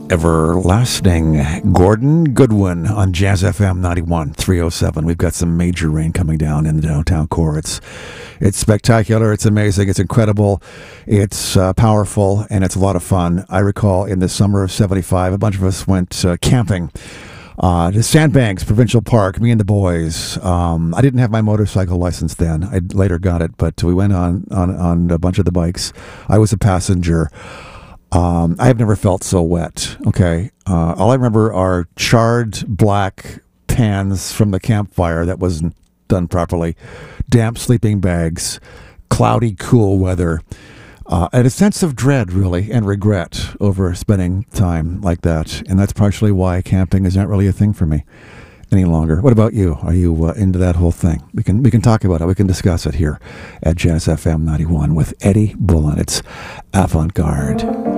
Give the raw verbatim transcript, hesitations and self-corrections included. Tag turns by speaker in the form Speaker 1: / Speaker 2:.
Speaker 1: Everlasting. Gordon Goodwin on Jazz F M ninety-one, three oh seven. We've got some major rain coming down in the downtown core. It's it's spectacular. It's amazing. It's incredible. It's uh, powerful, and it's a lot of fun. I recall in the summer of seventy-five, a bunch of us went uh, camping uh, to Sandbanks Provincial Park, me and the boys. Um, I didn't have my motorcycle license then. I later got it, but we went on, on, on a bunch of the bikes. I was a passenger. Um, I have never felt so wet. Okay. Uh, all I remember are charred black pans from the campfire that wasn't done properly, damp sleeping bags, cloudy, cool weather, uh, and a sense of dread, really, and regret over spending time like that. And that's partially why camping is not really a thing for me any longer. What about you? Are you uh, into that whole thing? We can we can talk about it. We can discuss it here at Jazz F M ninety-one with Eddie Bullen. It's Avant Garde.